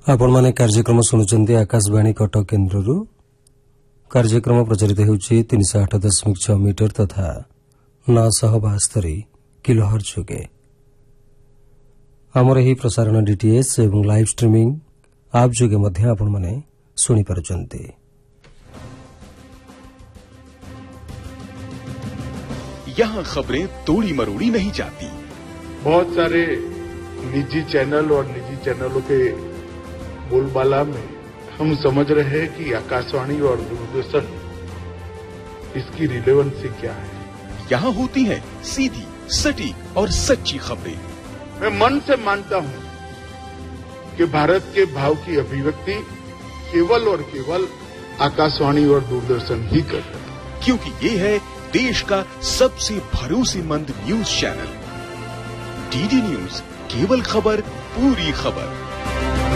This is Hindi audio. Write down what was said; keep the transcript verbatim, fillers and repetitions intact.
आपण माने कार्यक्रम शुणुचंदी आकाशवाणी कटक केन्द्ररू कार्यक्रम प्रचारित होउछि तीन सौ आठ दशमिक छह मीटर तथा नौ सौ बास्तरी किलोहर्ट्ज जोगे आमर एही प्रसारण डीटीएच एवं लाइव स्ट्रीमिंग आप जोगे मध्य आपण माने सुनि पारुचंती। यहाँ खबरें तोड़ी मरोड़ी नहीं जाती। बहुत सारे निजी चैनल और निजी चैनलों के बोलबाला में हम समझ रहे हैं कि आकाशवाणी और दूरदर्शन इसकी रिलेवेंसी क्या है। यहाँ होती है सीधी, सटीक और सच्ची खबरें। मैं मन से मानता हूँ कि भारत के भाव की अभिव्यक्ति केवल और केवल आकाशवाणी और दूरदर्शन ही करता है, क्योंकि ये है देश का सबसे भरोसेमंद न्यूज चैनल। डीडी न्यूज, केवल खबर पूरी खबर।